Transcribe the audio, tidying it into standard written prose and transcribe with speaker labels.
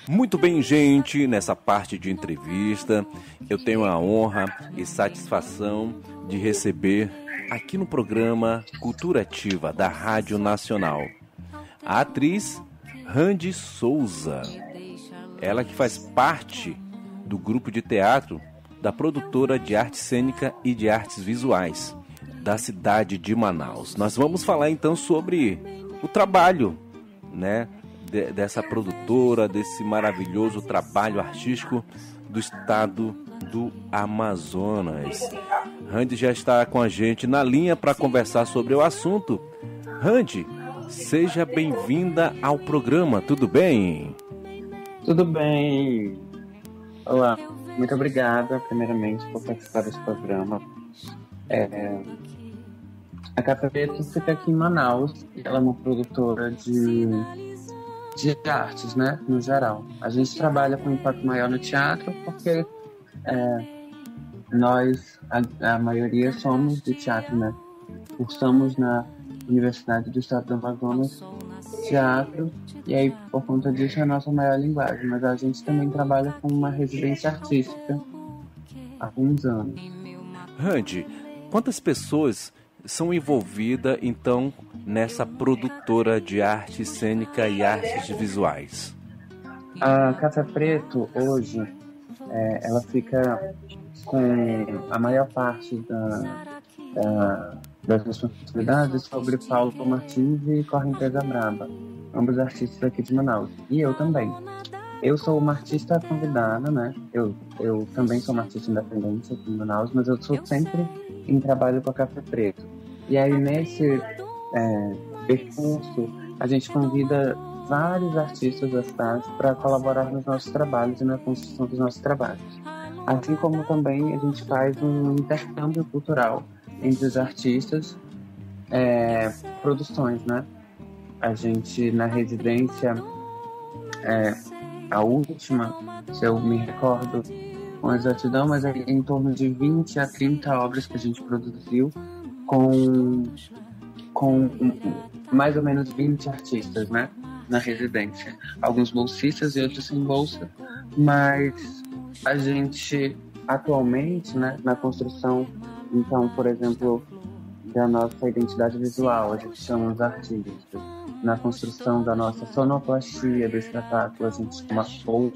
Speaker 1: Muito bem, gente, nessa parte de entrevista, eu tenho a honra e satisfação de receber aqui no programa Cultura Ativa da Rádio Nacional a atriz Randy Souza. Ela que faz parte do grupo de teatro da produtora de arte cênica e de artes visuais da cidade de Manaus. Nós vamos falar então sobre o trabalho, né, dessa produtora, desse maravilhoso trabalho artístico do estado do Amazonas. Randy já está com a gente na linha para conversar sobre o assunto. Randy, seja bem-vinda ao programa, tudo bem?
Speaker 2: Tudo bem. Olá, muito obrigada, primeiramente, por participar desse programa. A Café Preto fica aqui em Manaus. Ela é uma produtora de artes, né, no geral. A gente trabalha com impacto maior no teatro porque nós, a maioria, somos de teatro, né? Cursamos na Universidade do Estado do Amazonas teatro, e aí, por conta disso, é a nossa maior linguagem. Mas a gente também trabalha com uma residência artística há alguns anos.
Speaker 1: Randy, quantas pessoas são envolvidas, então, nessa produtora de arte cênica e artes visuais?
Speaker 2: A Café Preto, hoje, ela fica com a maior parte das responsabilidades sobre Paulo Martins e Correnteza Braba, ambos artistas aqui de Manaus. E eu também. Eu sou uma artista convidada, né? Eu também sou uma artista independente aqui em Manaus, mas eu sou sempre em trabalho com a Café Preto. E aí, nesse percurso, a gente convida vários artistas da cidade para colaborar nos nossos trabalhos e na construção dos nossos trabalhos. Assim como também a gente faz um intercâmbio cultural entre os artistas, produções, né? A gente, na residência, a última, se eu me recordo com exatidão, mas é em torno de 20 a 30 obras que a gente produziu com mais ou menos 20 artistas, né, na residência. Alguns bolsistas e outros sem bolsa, mas a gente atualmente, né, na construção, então, por exemplo, da nossa identidade visual, a gente chama os artistas. Na construção da nossa sonoplastia do espetáculo, a gente chama